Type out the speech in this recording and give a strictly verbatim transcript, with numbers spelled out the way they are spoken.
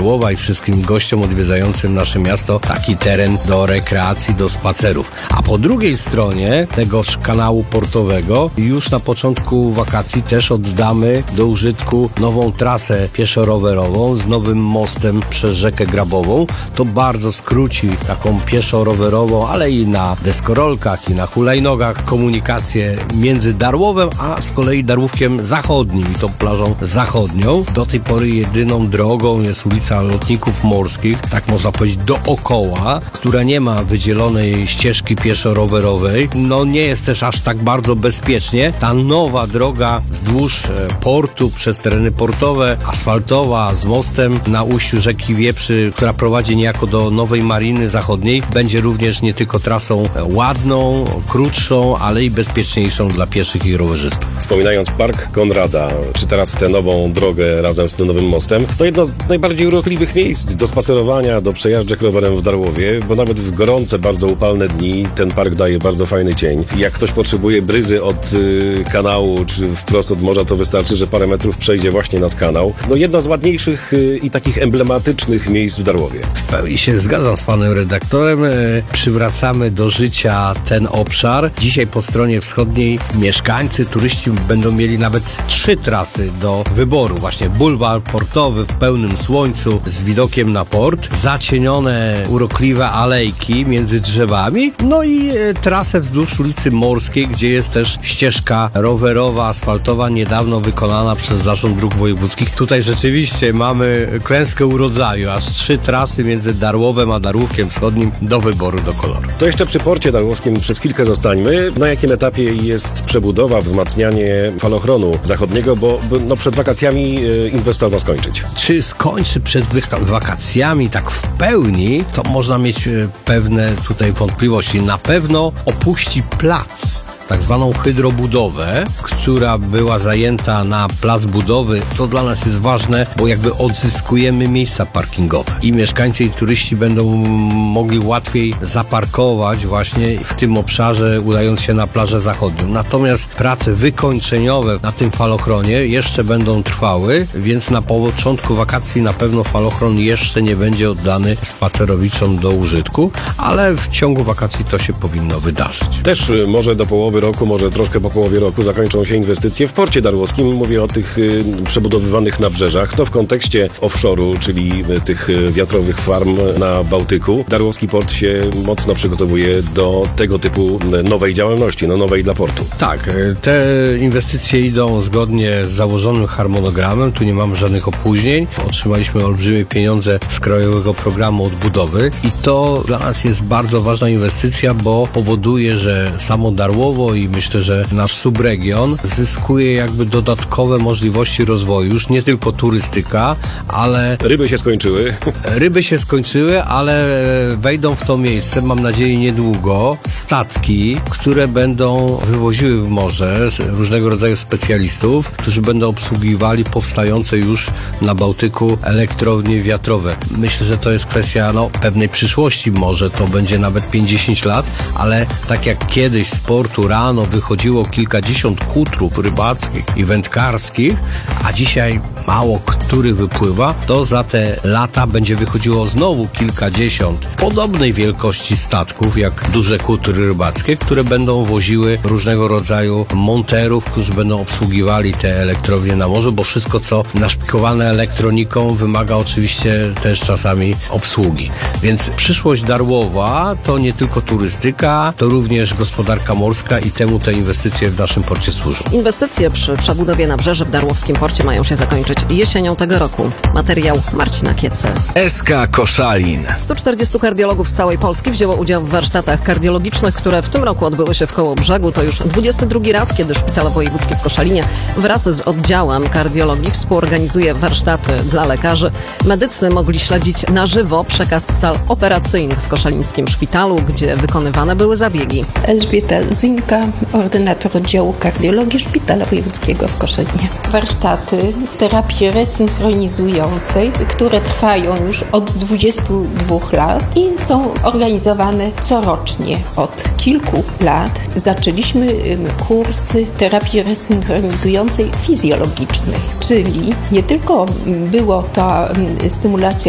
Darłowa i wszystkim gościom odwiedzającym nasze miasto taki teren do rekreacji, do spacerów. A po drugiej stronie tegoż kanału portowego już na początku wakacji też oddamy do użytku nową trasę pieszo-rowerową z nowym mostem przez rzekę Grabową. To bardzo skróci taką pieszo-rowerową, ale i na deskorolkach, i na hulajnogach komunikację między Darłowem, a z kolei Darłówkiem Zachodnim i tą plażą zachodnią. Do tej pory jedyną drogą jest ulica Lotników Morskich, tak można powiedzieć dookoła, która nie ma wydzielonej ścieżki pieszo-rowerowej. No nie jest też aż tak bardzo bezpiecznie. Ta nowa droga wzdłuż portu, przez tereny portowe, asfaltowa, z mostem na ujściu rzeki Wieprzy, która prowadzi niejako do Nowej Mariny Zachodniej, będzie również nie tylko trasą ładną, krótszą, ale i bezpieczniejszą dla pieszych i rowerzystów. Wspominając Park Konrada, czy teraz tę nową drogę razem z tym nowym mostem, to jedno z najbardziej urokliwych miejsc do spacerowania, do przejażdżek rowerem w Darłowie, bo nawet w gorące, bardzo upalne dni ten park daje bardzo fajny cień. Jak ktoś potrzebuje bryzy od y, kanału, czy wprost od morza, to wystarczy, że parę metrów przejdzie właśnie nad kanał. No jedno z ładniejszych y, i takich emblematycznych miejsc w Darłowie. W pełni się zgadzam z panem redaktorem. Y, przywracamy do życia ten obszar. Dzisiaj po stronie wschodniej mieszkańcy, turyści będą mieli nawet trzy trasy do wyboru. Właśnie bulwar portowy w pełnym słońcu z widokiem na port, zacienione, urokliwe alejki między drzewami, no i y, trasę wzdłuż ulicy Morskiej, gdzie jest też ścieżka rowerowa, asfaltowa, niedawno wykonana przez Zarząd Dróg Wojewódzkich. Tutaj rzeczywiście mamy klęskę urodzaju, aż trzy trasy między Darłowem a Darłówkiem Wschodnim do wyboru, do koloru. To jeszcze przy porcie darłowskim przez chwilkę zostańmy. Na jakim etapie jest przebudowa, wzmacnianie falochronu zachodniego, bo no, przed wakacjami inwestor ma skończyć. Czy skończy przed wakacjami tak w pełni, to można mieć pewne tutaj wątpliwości. Na pewno opuści plac, tak zwaną hydrobudowę, która była zajęta na plac budowy. To dla nas jest ważne, bo jakby odzyskujemy miejsca parkingowe i mieszkańcy i turyści będą mogli łatwiej zaparkować właśnie w tym obszarze, udając się na plażę zachodnią. Natomiast prace wykończeniowe na tym falochronie jeszcze będą trwały, więc na początku wakacji na pewno falochron jeszcze nie będzie oddany spacerowiczom do użytku, ale w ciągu wakacji to się powinno wydarzyć. Też może do połowy roku, może troszkę po połowie roku zakończą się inwestycje w porcie darłowskim. Mówię o tych y, przebudowywanych nabrzeżach. To w kontekście offshore'u, czyli y, tych y, wiatrowych farm na Bałtyku. Darłowski port się mocno przygotowuje do tego typu y, nowej działalności, no nowej dla portu. Tak, y, te inwestycje idą zgodnie z założonym harmonogramem. Tu nie mamy żadnych opóźnień. Otrzymaliśmy olbrzymie pieniądze z Krajowego Programu Odbudowy i to dla nas jest bardzo ważna inwestycja, bo powoduje, że samo Darłowo i myślę, że nasz subregion zyskuje jakby dodatkowe możliwości rozwoju. Już nie tylko turystyka, ale... Ryby się skończyły. Ryby się skończyły, ale wejdą w to miejsce, mam nadzieję niedługo, statki, które będą wywoziły w morze różnego rodzaju specjalistów, którzy będą obsługiwali powstające już na Bałtyku elektrownie wiatrowe. Myślę, że to jest kwestia no, pewnej przyszłości. Może to będzie nawet pięćdziesiąt lat, ale tak jak kiedyś z portu rano wychodziło kilkadziesiąt kutrów rybackich i wędkarskich, a dzisiaj mało który wypływa, to za te lata będzie wychodziło znowu kilkadziesiąt podobnej wielkości statków, jak duże kutry rybackie, które będą woziły różnego rodzaju monterów, którzy będą obsługiwali te elektrownie na morzu, bo wszystko, co naszpikowane elektroniką, wymaga oczywiście też czasami obsługi. Więc przyszłość Darłowa to nie tylko turystyka, to również gospodarka morska i temu te inwestycje w naszym porcie służą. Inwestycje przy przebudowie nabrzeży w Darłowskim porcie mają się zakończyć jesienią tego roku. Materiał Marcina Kiece. S K Koszalin. stu czterdziestu kardiologów z całej Polski wzięło udział w warsztatach kardiologicznych, które w tym roku odbyły się w Kołobrzegu. To już dwudziesty drugi raz, kiedy Szpital Wojewódzki w Koszalinie wraz z oddziałem kardiologii współorganizuje warsztaty dla lekarzy. Medycy mogli śledzić na żywo przekaz sal operacyjnych w koszalińskim szpitalu, gdzie wykonywane były zabiegi. Elżbieta Zinka, ordynator oddziału kardiologii Szpitala Wojewódzkiego w Koszalinie. Warsztaty terapii resynchronizującej, które trwają już od dwudziestu dwóch lat i są organizowane corocznie. Od kilku lat zaczęliśmy kursy terapii resynchronizującej fizjologicznej, czyli nie tylko było to stymulacja